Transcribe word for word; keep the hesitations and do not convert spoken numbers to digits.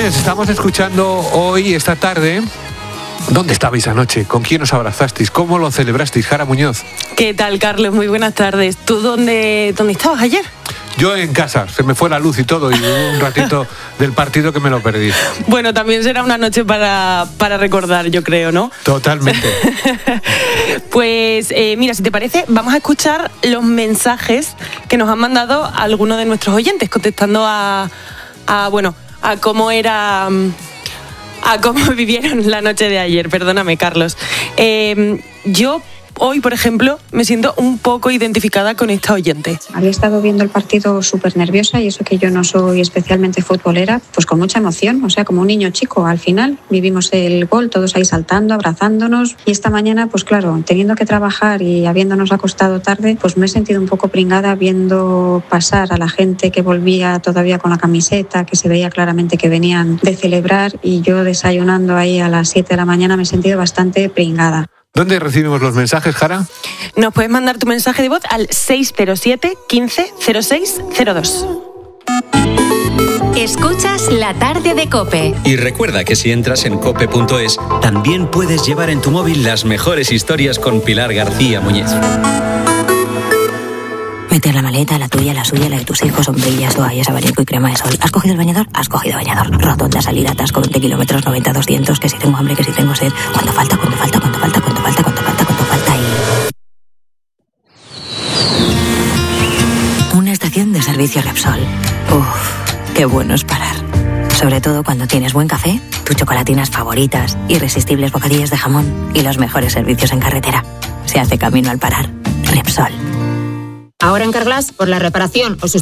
Muñoz, estamos escuchando hoy, esta tarde. ¿Dónde estabais anoche? ¿Con quién os abrazasteis? ¿Cómo lo celebrasteis, Jara Muñoz? ¿Qué tal, Carlos? Muy buenas tardes. ¿Tú dónde, dónde estabas ayer? Yo en casa, se me fue la luz y todo, y hubo un ratito del partido que me lo perdí. Bueno, también será una noche para, para recordar, yo creo, ¿no? Totalmente. Pues eh, mira, si te parece, vamos a escuchar los mensajes que nos han mandado algunos de nuestros oyentes, contestando a, a bueno, a cómo era... a cómo vivieron la noche de ayer. Perdóname, Carlos. Eh, yo hoy, por ejemplo, me siento un poco identificada con esta oyente. Había estado viendo el partido súper nerviosa, y eso que yo no soy especialmente futbolera, pues con mucha emoción, o sea, como un niño chico. Al final vivimos el gol, todos ahí saltando, abrazándonos, y esta mañana, pues claro, teniendo que trabajar y habiéndonos acostado tarde, pues me he sentido un poco pringada viendo pasar a la gente que volvía todavía con la camiseta, que se veía claramente que venían de celebrar, y yo desayunando ahí a las siete de la mañana me he sentido bastante pringada. ¿Dónde recibimos los mensajes, Jara? Nos puedes mandar tu mensaje de voz al seis cero siete, quince, cero seis cero dos. Escuchas La Tarde de COPE. Y recuerda que si entras en cope punto es, también puedes llevar en tu móvil las mejores historias con Pilar García Muñiz. Meter la maleta, la tuya, la suya, la de tus hijos, sombrillas, toallas, abanico y crema de sol. ¿Has cogido el bañador? Has cogido bañador. Rotonda, salida, atasco, veinte kilómetros, noventa, doscientos, que si tengo hambre, que si tengo sed. ¿Cuánto falta? ¿Cuánto falta? ¿Cuánto falta? ¿Cuánto falta? ¿Cuánto falta? ¿Cuánto falta? Y... una estación de servicio Repsol. Uff, qué bueno es parar. Sobre todo cuando tienes buen café, tus chocolatinas favoritas, irresistibles bocadillos de jamón y los mejores servicios en carretera. Se hace camino al parar. Repsol. Ahora en Carglass, por la reparación o sustitución